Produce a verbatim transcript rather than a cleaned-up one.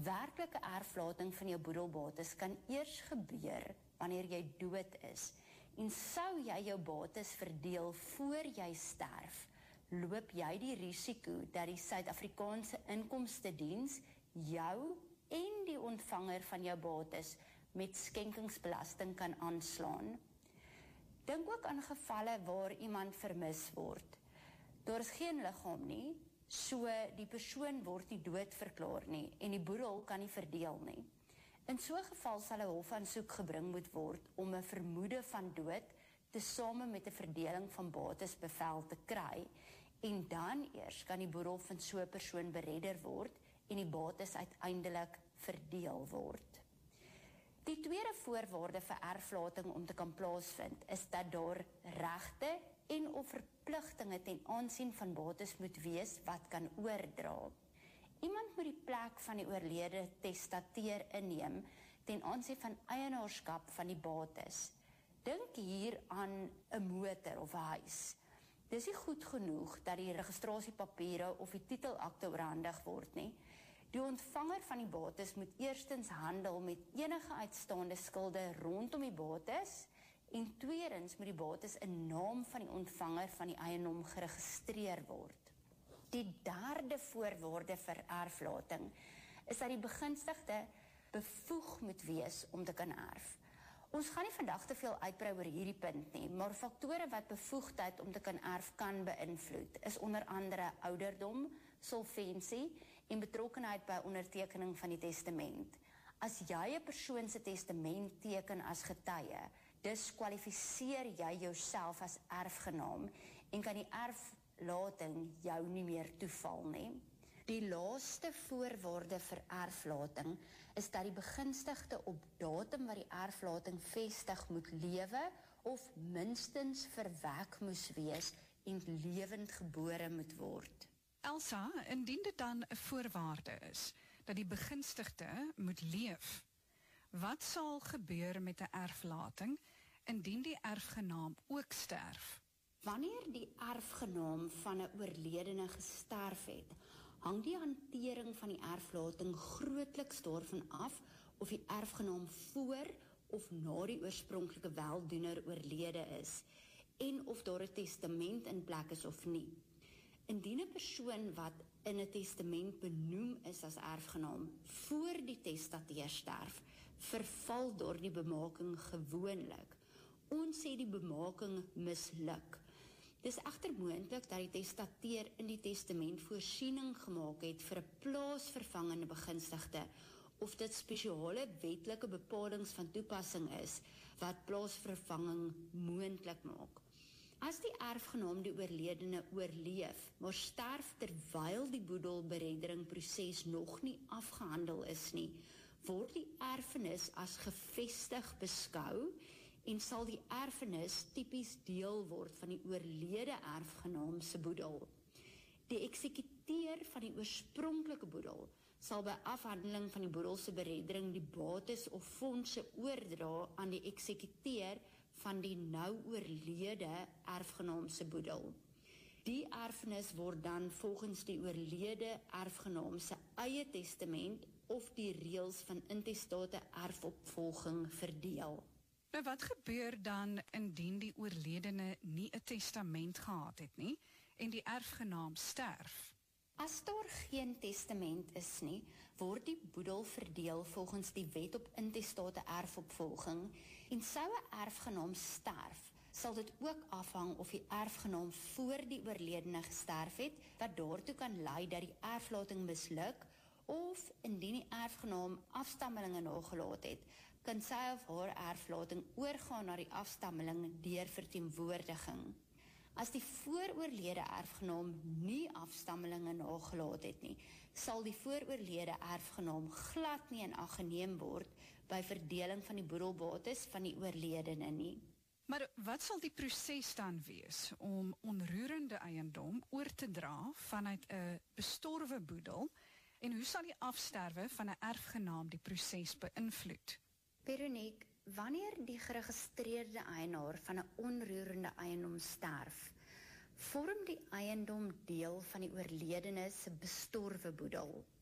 Werklike erflating van jou boedelbates kan eers gebeur wanneer jy dood is. En sou jy jou bates verdeel voor jy sterf, loop jy die risiko dat die Suid-Afrikaanse Inkomstediens jou en die ontvanger van jou bates met skenkingsbelasting kan aanslaan. Dink ook aan gevalle waar iemand vermis word. Daar is geen liggaam nie, so die persoon word nie dood verklaar nie en die boedel kan nie verdeel nie. In so 'n geval sal 'n hofaansoek gebring moet word om 'n vermoede van dood tesame met 'n verdeling van bates bevel te kry en dan eers kan die boedel van so 'n persoon beredder word en die bates uiteindelik verdeel word. Die tweede voorwaarde vir erflating om te kan plaasvind is dat daar regte en of verpligtinge ten aansien van bates moet wees wat kan oordra. Iemand moet die plek van die oorlede testateur inneem ten aansien van eienaarskap van die bates. Dink hier aan 'n motor of 'n huis. Dis nie goed genoeg dat die registrasiepapiere of die titelakte oorhandig word nie. Die ontvanger van die bates moet eerstens handel met enige uitstaande skulde rondom die bates en tweedens moet die bates in naam van die ontvanger van die eiendom geregistreer word. Die derde voorwaarde vir erflating is dat die begunstigde bevoeg moet wees om te kan erf. Ons gaan nie vandag te veel uitbrei oor hierdie punt nie, maar faktore wat bevoegdheid om te kan erf kan beïnvloed is onder andere ouderdom, solvensie en betrokkenheid by ondertekening van die testament. As jy 'n persoon se testament teken as getuie, diskwalifiseer jy jouself as erfgenaam en kan die erflating jou nie meer toeval nie. Die laaste voorwaarde vir erflating is dat die begunstigde op datum wat die erflating vestig moet lewe of minstens verwek moes wees en lewend gebore moet word. Elsa, indien dit dan 'n voorwaarde is dat die begunstigde moet leef, wat sal gebeur met 'n erflating indien die erfgenaam ook sterf? Wanneer die erfgenaam van 'n oorledene gesterf het, hang die hantering van die erflating grootliks daarvan af of die erfgenaam voor of na die oorspronklike weldoener oorlede is en of daar 'n testament in plek is of nie. Indien 'n persoon wat in 'n testament benoem is as erfgenaam voor die testateur sterf, verval daar die bemaking gewoonlik. Ons sê die bemaking misluk. Dis egter moontlik dat die testateur in die testament voorsiening gemaak het vir 'n plaasvervangende begunstigde of dit spesiale wetlike bepalings van toepassing is wat plaasvervanging moontlik maak. As die erfgenaam die oorledene oorleef, maar sterf terwyl die boedelberedderingproses nog nie afgehandel is nie, word die erfenis as gevestig beskou en sal die erfenis tipies deel word van die oorlede erfgenaam se boedel. Die eksekuteur van die oorspronklike boedel sal by afhandeling van die boedel se bereddering die bates of fondse oordra aan die eksekuteur van die nou oorlede erfgenaam se boedel. Die erfenis word dan volgens die oorlede erfgenaam se eie testament of die reëls van intestate erfopvolging verdeel. Nou wat gebeur dan indien die oorledene nie 'n testament gehad het nie en die erfgenaam sterf? As daar geen testament is nie, word die boedel verdeel volgens die wet op intestate erfopvolging en sou 'n erfgenaam sterf, sal dit ook afhang of die erfgenaam voor die oorledene gesterf het, wat daartoe kan lei dat die erflating misluk, of indien die erfgenaam afstammelinge nagelaat het, kan sy of haar erflating oorgaan na die afstammeling deur verteenwoordiging. As die vooroorlede erfgenaam nie afstammelinge nagelaat het nie, sal die vooroorlede erfgenaam glad nie in ag geneem word by verdeling van die boedelbates van die oorledene nie. Maar wat sal die proses dan wees om onroerende eiendom oor te dra vanuit 'n bestorwe boedel en hoe sal die afsterwe van 'n erfgenaam die proses beïnvloed? Veronique, wanneer die geregistreerde eienaar van 'n onroerende eiendom sterf, vorm die eiendom deel van die oorledene se bestorwe boedel.